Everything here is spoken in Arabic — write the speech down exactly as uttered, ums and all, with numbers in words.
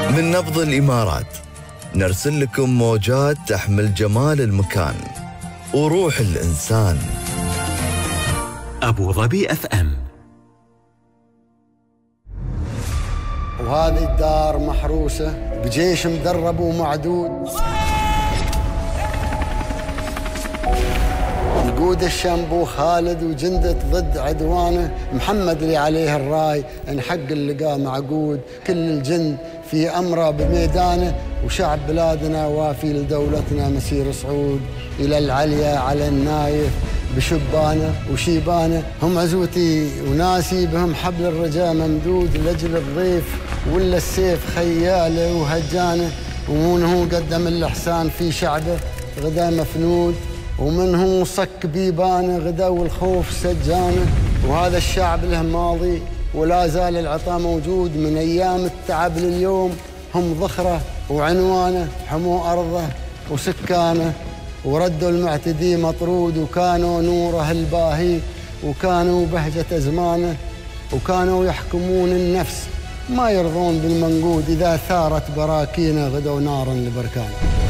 من نبض الإمارات نرسل لكم موجات تحمل جمال المكان وروح الإنسان. أبو ظبي أف أم. وهذه الدار محروسة بجيش مدرب ومعدود، يقود الشنبو خالد وجندة ضد عدوانه، محمد اللي عليه الراي ان حق اللقاء معقود، كل الجند في أمره بميدانه، وشعب بلادنا وافي لدولتنا مسير صعود، إلى العليا على النايف بشبانه وشيبانه، هم عزوتي وناسي بهم حبل الرجاء ممدود، لأجل الضيف ولا السيف خياله وهجانه، ومن هو قدم الإحسان في شعبه غدا مفنود، ومن هو صك بيبانه غدا والخوف سجانه، وهذا الشعب له ماضي ولا زال العطاء موجود، من أيام التعب لليوم هم ذخره وعنوانه، حموا أرضه وسكانه، وردوا المعتدي مطرود، وكانوا نوره الباهي، وكانوا بهجة أزمانه، وكانوا يحكمون النفس ما يرضون بالمنقود، إذا ثارت براكينه غدوا نارا لبركانه.